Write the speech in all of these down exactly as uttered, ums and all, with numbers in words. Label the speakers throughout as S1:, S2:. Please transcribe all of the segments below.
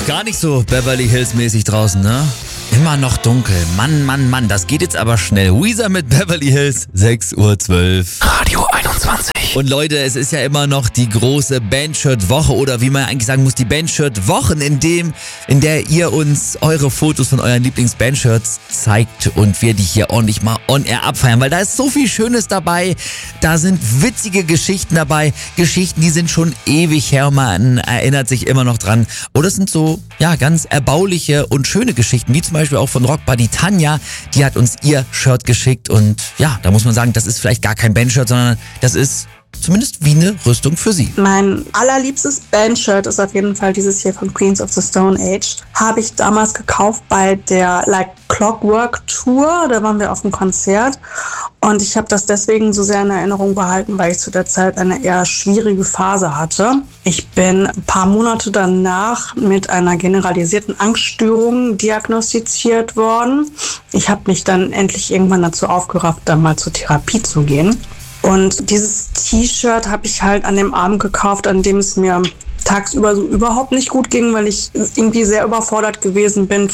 S1: Gar nicht so Beverly Hills mäßig draußen, ne? Immer noch dunkel. Mann, Mann, Mann, das geht jetzt aber schnell. Weezer mit Beverly Hills, sechs Uhr zwölf.
S2: Radio einundzwanzig.
S1: Und Leute, es ist ja immer noch die große Bandshirt-Woche oder wie man eigentlich sagen muss, die Bandshirt-Wochen, in dem, in der ihr uns eure Fotos von euren Lieblings-Bandshirts zeigt und wir die hier ordentlich mal on-air abfeiern, weil da ist so viel Schönes dabei. Da sind witzige Geschichten dabei, Geschichten, die sind schon ewig her, man erinnert sich immer noch dran. Oder es sind so, ja, ganz erbauliche und schöne Geschichten, wie zum Beispiel auch von Rockbuddy Tanja, die hat uns ihr Shirt geschickt und ja, da muss man sagen, das ist vielleicht gar kein Bandshirt, sondern das ist zumindest wie eine Rüstung für sie.
S3: Mein allerliebstes Bandshirt ist auf jeden Fall dieses hier von Queens of the Stone Age. Habe ich damals gekauft bei der Like Clockwork Tour, da waren wir auf dem Konzert und ich habe das deswegen so sehr in Erinnerung behalten, weil ich zu der Zeit eine eher schwierige Phase hatte. Ich bin ein paar Monate danach mit einer generalisierten Angststörung diagnostiziert worden. Ich habe mich dann endlich irgendwann dazu aufgerafft, dann mal zur Therapie zu gehen. Und dieses T-Shirt habe ich halt an dem Abend gekauft, an dem es mir tagsüber so überhaupt nicht gut ging, weil ich irgendwie sehr überfordert gewesen bin.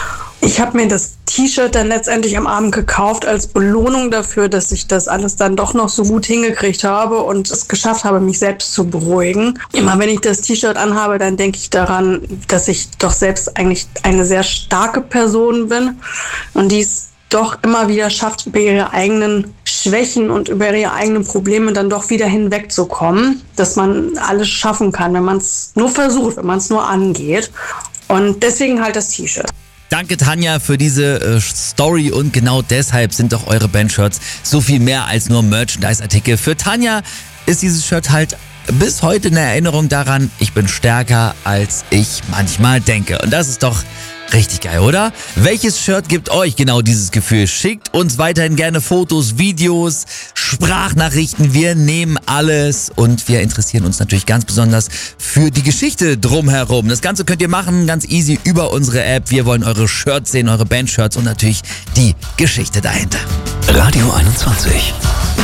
S3: Ich habe mir das T-Shirt dann letztendlich am Abend gekauft als Belohnung dafür, dass ich das alles dann doch noch so gut hingekriegt habe und es geschafft habe, mich selbst zu beruhigen. Immer wenn ich das T-Shirt anhabe, dann denke ich daran, dass ich doch selbst eigentlich eine sehr starke Person bin und dies doch immer wieder schafft, über ihre eigenen Schwächen und über ihre eigenen Probleme dann doch wieder hinwegzukommen, dass man alles schaffen kann, wenn man es nur versucht, wenn man es nur angeht. Und deswegen halt das T-Shirt.
S1: Danke Tanja für diese äh, Story und genau deshalb sind doch eure Bandshirts so viel mehr als nur Merchandise-Artikel. Für Tanja ist dieses Shirt halt bis heute eine Erinnerung daran, ich bin stärker als ich manchmal denke. Und das ist doch richtig geil, oder? Welches Shirt gibt euch genau dieses Gefühl? Schickt uns weiterhin gerne Fotos, Videos, Sprachnachrichten. Wir nehmen alles und wir interessieren uns natürlich ganz besonders für die Geschichte drumherum. Das Ganze könnt ihr machen, ganz easy über unsere App. Wir wollen eure Shirts sehen, eure Bandshirts und natürlich die Geschichte dahinter.
S2: Radio einundzwanzig.